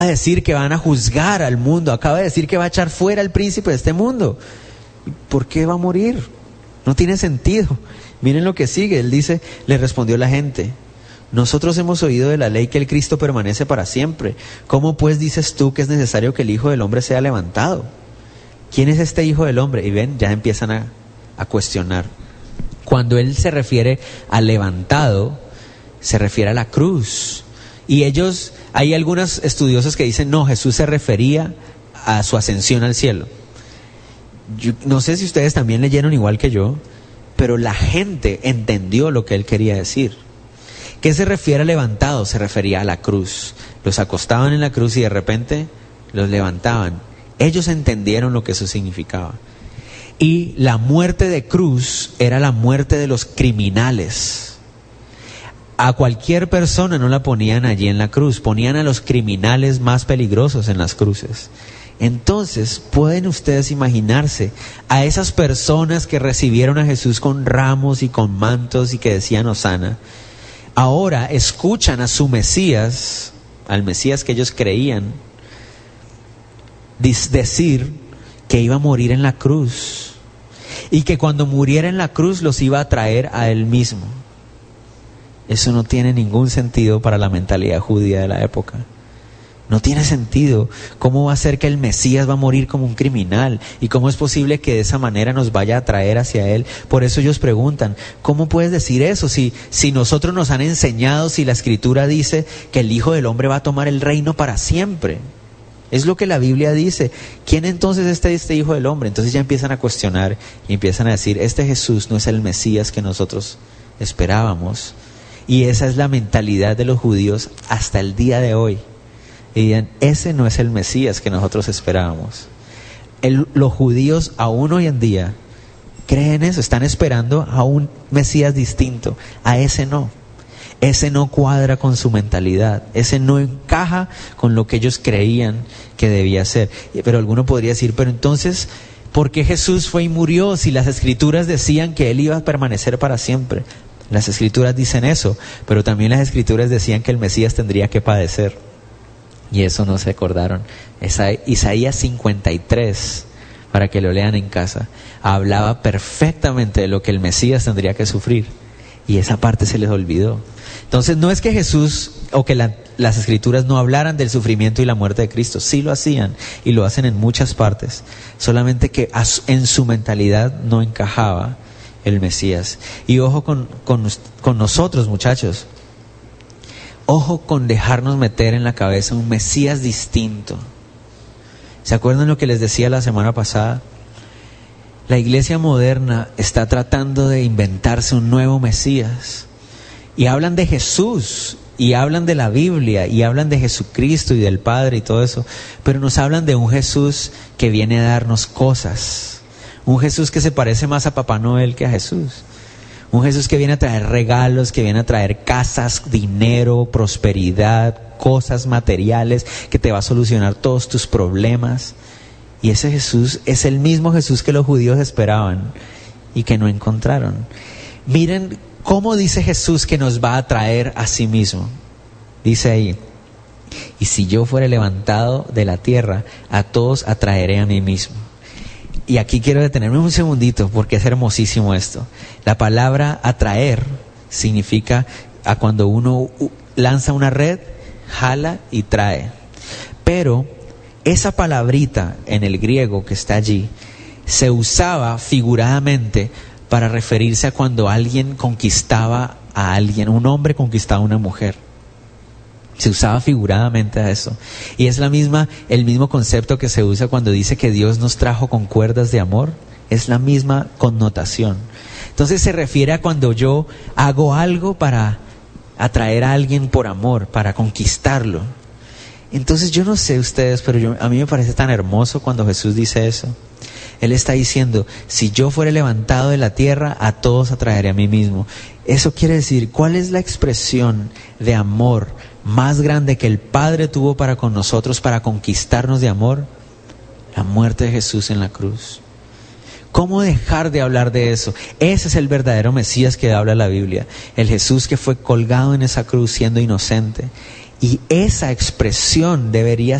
de decir que van a juzgar al mundo, acaba de decir que va a echar fuera al príncipe de este mundo. ¿Por qué va a morir? No tiene sentido. Miren lo que sigue, él dice, le respondió la gente: nosotros hemos oído de la ley que el Cristo permanece para siempre. ¿Cómo pues dices tú que es necesario que el Hijo del Hombre sea levantado? ¿Quién es este Hijo del Hombre? Y ven, ya empiezan a cuestionar. Cuando él se refiere a levantado, se refiere a la cruz. Y hay algunos estudiosos que dicen, no, Jesús se refería a su ascensión al cielo. Yo no sé si ustedes también leyeron igual que yo, pero la gente entendió lo que él quería decir. ¿Qué se refiere a levantado? Se refería a la cruz. Los acostaban en la cruz y de repente los levantaban. Ellos entendieron lo que eso significaba. Y la muerte de cruz era la muerte de los criminales. A cualquier persona no la ponían allí en la cruz, ponían a los criminales más peligrosos en las cruces. Entonces, pueden ustedes imaginarse a esas personas que recibieron a Jesús con ramos y con mantos y que decían Hosana, ahora escuchan a su Mesías, al Mesías que ellos creían, decir que iba a morir en la cruz y que cuando muriera en la cruz los iba a traer a él mismo. Eso no tiene ningún sentido para la mentalidad judía de la época. No tiene sentido. ¿Cómo va a ser que el Mesías va a morir como un criminal? ¿Y cómo es posible que de esa manera nos vaya a traer hacia él? Por eso ellos preguntan, ¿cómo puedes decir eso? Si nosotros nos han enseñado, si la Escritura dice que el Hijo del Hombre va a tomar el reino para siempre. Es lo que la Biblia dice. ¿Quién entonces es este Hijo del Hombre? Entonces ya empiezan a cuestionar y empiezan a decir, este Jesús no es el Mesías que nosotros esperábamos. Y esa es la mentalidad de los judíos hasta el día de hoy. Y digan, ese no es el Mesías que nosotros esperábamos. Los judíos aún hoy en día creen eso, están esperando a un Mesías distinto. A ese no. Ese no cuadra con su mentalidad. Ese no encaja con lo que ellos creían que debía ser. Pero alguno podría decir, pero entonces, ¿por qué Jesús fue y murió si las Escrituras decían que Él iba a permanecer para siempre? Las Escrituras dicen eso, pero también las Escrituras decían que el Mesías tendría que padecer. Y eso no se acordaron. Isaías 53, para que lo lean en casa, hablaba perfectamente de lo que el Mesías tendría que sufrir. Y esa parte se les olvidó. Entonces no es que Jesús o que las Escrituras no hablaran del sufrimiento y la muerte de Cristo. Sí lo hacían y lo hacen en muchas partes. Solamente que en su mentalidad no encajaba el Mesías. Y ojo con nosotros, muchachos. Ojo con dejarnos meter en la cabeza un Mesías distinto. ¿Se acuerdan lo que les decía la semana pasada? La iglesia moderna está tratando de inventarse un nuevo Mesías. Y hablan de Jesús, y hablan de la Biblia, y hablan de Jesucristo y del Padre y todo eso. Pero nos hablan de un Jesús que viene a darnos cosas. Un Jesús que se parece más a Papá Noel que a Jesús. Un Jesús que viene a traer regalos, que viene a traer casas, dinero, prosperidad, cosas materiales, que te va a solucionar todos tus problemas. Y ese Jesús es el mismo Jesús que los judíos esperaban y que no encontraron. Miren cómo dice Jesús que nos va a traer a sí mismo. Dice ahí, y si yo fuere levantado de la tierra, a todos atraeré a mí mismo. Y aquí quiero detenerme un segundito porque es hermosísimo esto. La palabra atraer significa a cuando uno lanza una red, jala y trae. Pero esa palabrita en el griego que está allí se usaba figuradamente para referirse a cuando alguien conquistaba a alguien, un hombre conquistaba a una mujer. Se usaba figuradamente a eso. Y es el mismo concepto que se usa cuando dice que Dios nos trajo con cuerdas de amor. Es la misma connotación. Entonces se refiere a cuando yo hago algo para atraer a alguien por amor, para conquistarlo. Entonces yo no sé ustedes, pero a mí me parece tan hermoso cuando Jesús dice eso. Él está diciendo, si yo fuere levantado de la tierra, a todos atraeré a mí mismo. Eso quiere decir, ¿cuál es la expresión de amor más grande que el Padre tuvo para con nosotros, para conquistarnos de amor? La muerte de Jesús en la cruz. ¿Cómo dejar de hablar de eso? Ese es el verdadero Mesías que habla la Biblia. El Jesús que fue colgado en esa cruz siendo inocente Y esa expresión debería